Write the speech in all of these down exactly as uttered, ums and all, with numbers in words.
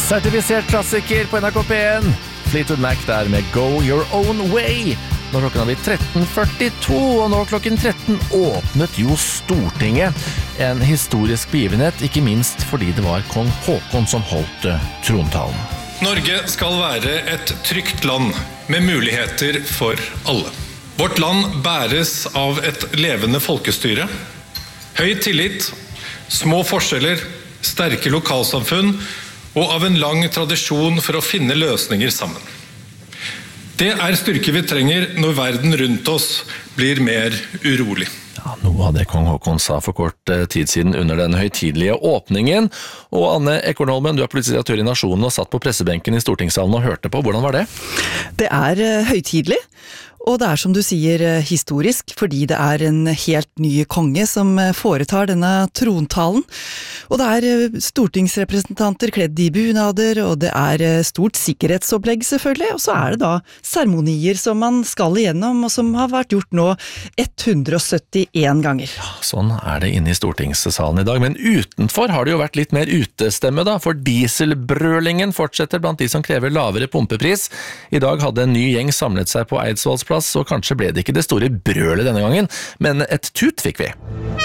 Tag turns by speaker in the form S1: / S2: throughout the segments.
S1: Sertifisert klassiker på N R K P en. Fleetwood Mac der med Go Your Own Way. Når klokken har blitt tretten førtito, og nå klokken tretten åpnet jo Stortinget. En historisk begivenhet, ikke minst fordi det var kong Håkon som holdt trontalen.
S2: Norge skal være et trygt land med muligheter for alle. Vårt land bæres av et levende folkestyre, høy tillit, små forskjeller, sterke lokalsamfunn og av en lang tradisjon for å finne løsninger sammen. Det er styrke vi trenger når verden rundt oss blir mer urolig.
S1: Ja, noe av det kong Håkon sa for kort tid siden under den høytidelige åpningen. Og Anne Ekornholmen, du er politisk redaktør i Nasjonen og satt på pressebenken i Stortingssalen og hørte på. Hvordan var det?
S3: Det er høytidelig. Og det er som du sier historisk, fordi det er en helt ny konge som foretar denne trontalen. Og det er stortingsrepresentanter kledd i bunader, og det er stort sikkerhetsopplegg selvfølgelig, og så er det da seremonier som man skal igjennom, og som har vært gjort nå hundre og syttien ganger.
S1: Ja, sånn er det inne i stortingssalen i dag, men utenfor har det jo vært litt mer utestemme da, for dieselbrølingen fortsetter blant de som krever lavere pumpepris. I dag hadde en ny gjeng samlet seg på Eidsvolls plass, så kanskje ble det ikke det store brølet denne gangen, men et tut fikk vi.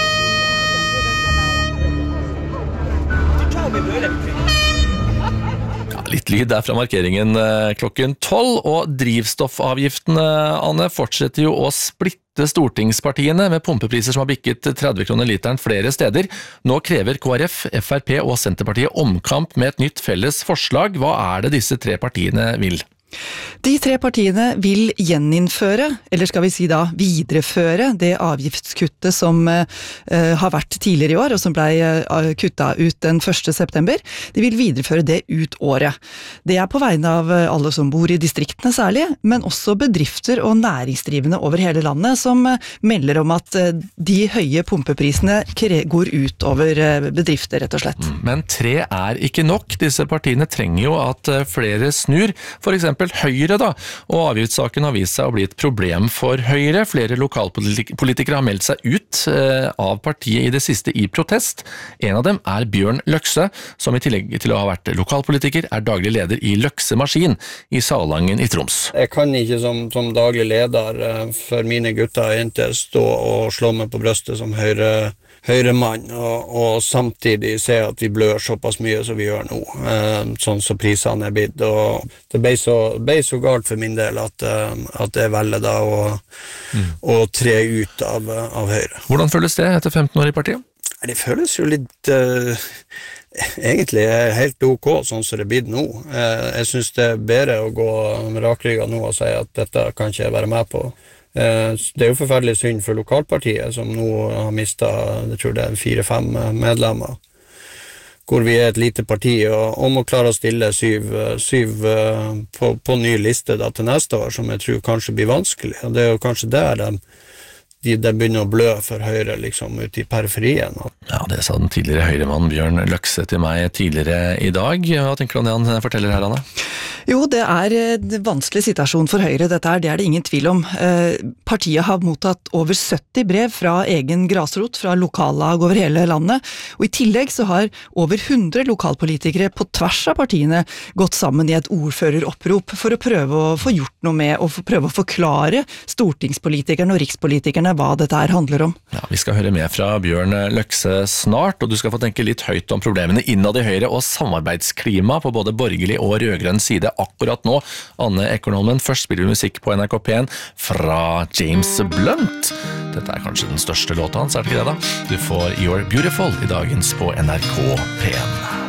S1: Ja, litt lyd der fra markeringen klokken tolv, og drivstoffavgiftene, Anne, fortsetter jo å splitte stortingspartiene med pumpepriser som har bikket tretti kroner literen flere steder. Nå krever K R F, F R P og Senterpartiet omkamp med et nytt felles forslag. Hva er det disse tre partiene vil?
S3: De tre partiene vil gjeninnføre, eller skal vi si da videreføre, det avgiftskuttet som uh, har vært tidligere i år, og som ble uh, kuttet ut den første september. De vil videreføre det ut året. Det er på vegne av alle som bor i distriktene særlig, men også bedrifter og næringsdrivende over hele landet, som uh, melder om at uh, de høye pumpeprisene går ut over uh, bedrifter, rett og slett.
S1: Men tre er ikke nok. Disse partiene trenger jo at uh, flere snur, for eksempel Høyre da, og avgiftssaken har vist seg å bli et problem for Høyre. Flere lokalpolitikere har meldt seg ut eh, av partiet i det siste i protest. En av dem er Bjørn Løkse, som i tillegg til å ha vært lokalpolitiker er daglig leder i Løkse Maskin i Salangen i Troms.
S4: Jeg kan ikke som, som daglig leder eh, for mine gutter og jenter stå og slå meg på brøstet som Høyre Høyremann, og, og samtidig se at vi blør såpass mye som vi gjør nå, eh, sånn så prisene er blitt. Og det ble så, ble så galt for min del at, eh, at jeg velger da å, mm. å tre ut av, av Høyre.
S1: Hvordan føles det etter femten år i partiet?
S4: Det føles jo litt eh, egentlig helt ok sånn som det blir nå. Eh, jeg synes det er bedre å gå rakrygget nå og si at dette kan ikke jeg være med på. Det er jo forferdelig synd for lokalpartiet, som nå har mistet, jeg tror det er fire-fem medlemmer, hvor vi er et lite parti, og om å klare å stille syv, syv på, på ny liste da, til neste år, som jeg tror kanskje blir vanskelig. Og det er jo kanskje der de, de, de begynner å blø for Høyre, liksom, ute i periferien.
S1: Ja, det sa den tidligere Høyremann Bjørn Løkse til meg tidligere i dag. Hva tenker du om det han forteller her, Anne?
S3: Jo, det er en vanskelig situasjon for Høyre, dette er, det er det ingen tvil om. Eh, partiet har mottatt over sytti brev fra egen grasrot, fra lokallag over hele landet, og i tillegg så har over hundre lokalpolitikere på tvers av partiene gått sammen i et ordføreropprop for å prøve å få gjort noe med, og for å prøve å forklare stortingspolitikerne og rikspolitikerne hva dette her handler om.
S1: Ja, vi skal høre mer fra Bjørn Løkse snart, og du skal få tenke litt høyt om problemene innad i Høyre og samarbeidsklima på både borgerlig og rødgrønn side akkurat nå. Anne Ekornholmen, først spiller vi musikk på N R K P en fra James Blunt. Dette er kanskje den største låta hans, er det ikke det da? Du får You're Beautiful i dagens på N R K P en.